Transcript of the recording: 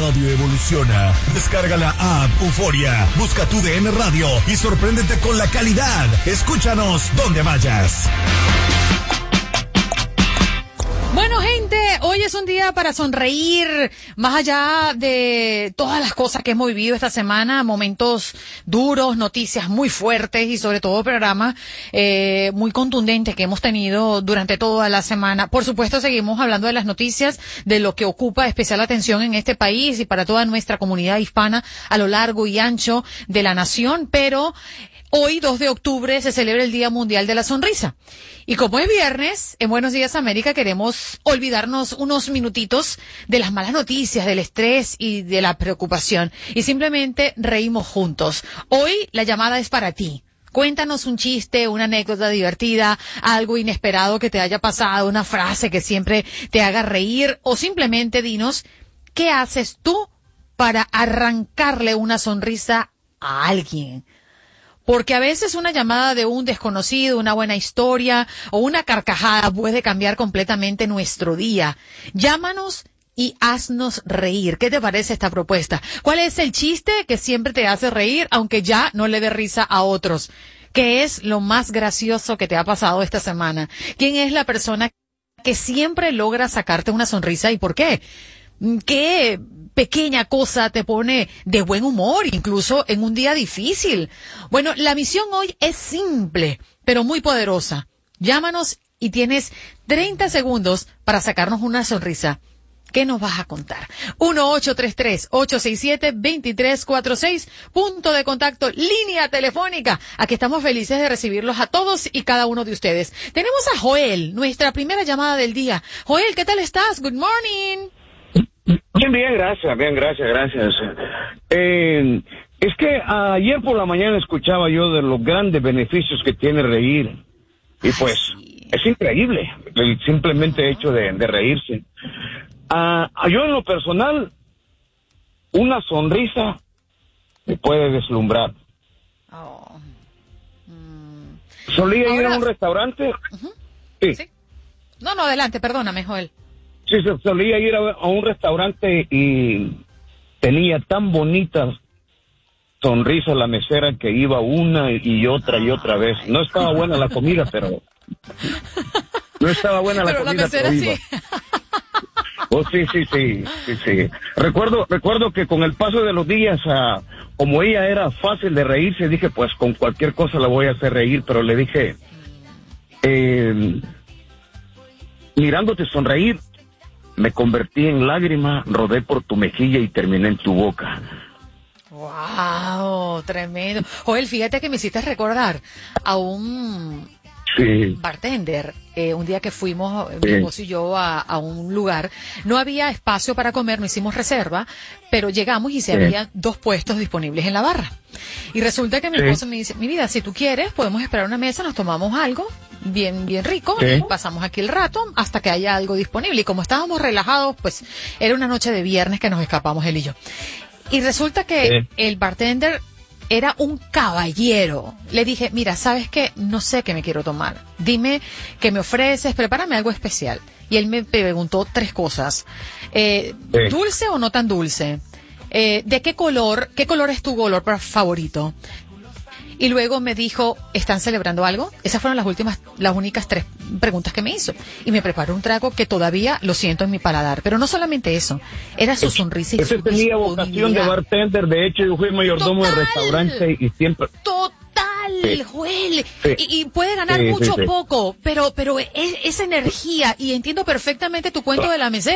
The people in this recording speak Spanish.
radio evoluciona. Descarga la app Euforia, busca tu DN Radio y sorpréndete con la calidad. Escúchanos donde vayas. Bueno, gente, hoy es un día para sonreír, más allá de todas las cosas que hemos vivido esta semana, momentos duros, noticias muy fuertes y sobre todo programas muy contundentes que hemos tenido durante toda la semana. Por supuesto, seguimos hablando de las noticias, de lo que ocupa especial atención en este país y para toda nuestra comunidad hispana a lo largo y ancho de la nación, pero hoy, 2 de octubre, se celebra el Día Mundial de la Sonrisa. Y como es viernes, en Buenos Días América queremos olvidarnos unos minutitos de las malas noticias, del estrés y de la preocupación. Y simplemente reímos juntos. Hoy la llamada es para ti. Cuéntanos un chiste, una anécdota divertida, algo inesperado que te haya pasado, una frase que siempre te haga reír o simplemente dinos qué haces tú para arrancarle una sonrisa a alguien. Porque a veces una llamada de un desconocido, una buena historia o una carcajada puede cambiar completamente nuestro día. Llámanos y haznos reír. ¿Qué te parece esta propuesta? ¿Cuál es el chiste que siempre te hace reír, aunque ya no le dé risa a otros? ¿Qué es lo más gracioso que te ha pasado esta semana? ¿Quién es la persona que siempre logra sacarte una sonrisa y por qué? ¿Qué pequeña cosa te pone de buen humor, incluso en un día difícil? Bueno, la misión hoy es simple, pero muy poderosa. Llámanos y tienes 30 segundos para sacarnos una sonrisa. ¿Qué nos vas a contar? 1-833-867-2346, punto de contacto, línea telefónica. Aquí estamos felices de recibirlos a todos y cada uno de ustedes. Tenemos a Joel, nuestra primera llamada del día. Joel, ¿qué tal estás? Good morning. Bien, gracias. Es que ayer por la mañana escuchaba yo de los grandes beneficios que tiene reír. Y pues, es increíble el simplemente hecho de reírse. Yo en lo personal, una sonrisa me puede deslumbrar. Solía ir a un restaurante. Uh-huh. Sí. No, adelante, perdóname, Joel. Sí, solía ir a un restaurante y tenía tan bonitas sonrisas la mesera que iba una y otra vez. No estaba buena la comida, pero... No estaba buena la comida, la mesera pero iba. Sí. Oh, sí. Recuerdo que con el paso de los días, como ella era fácil de reírse, dije, pues con cualquier cosa la voy a hacer reír, pero le dije, mirándote sonreír, me convertí en lágrima, rodé por tu mejilla y terminé en tu boca. ¡Wow! Tremendo. Joel, fíjate que me hiciste recordar a un bartender. Un día que fuimos, mi esposo y yo, a un lugar, no había espacio para comer, no hicimos reserva, pero llegamos y había 2 puestos disponibles en la barra. Y resulta que mi esposo me dice, mi vida, si tú quieres, podemos esperar una mesa, nos tomamos algo bien rico, y pasamos aquí el rato hasta que haya algo disponible. Y como estábamos relajados, pues era una noche de viernes que nos escapamos él y yo. Y resulta que el bartender era un caballero. Le dije, mira, ¿sabes qué? No sé qué me quiero tomar. Dime qué me ofreces, prepárame algo especial. Y él me preguntó 3 cosas. ¿Dulce o no tan dulce? ¿De qué color es tu color favorito? Y luego me dijo, ¿están celebrando algo? Esas fueron las únicas 3 preguntas que me hizo. Y me preparó un trago que todavía lo siento en mi paladar. Pero no solamente eso, era su sonrisa y su tenía vocación de bartender. De hecho, yo fui mayordomo de restaurante y siempre... Joel. Y puede ganar mucho o poco, pero esa energía, y entiendo perfectamente tu cuento de la mesera.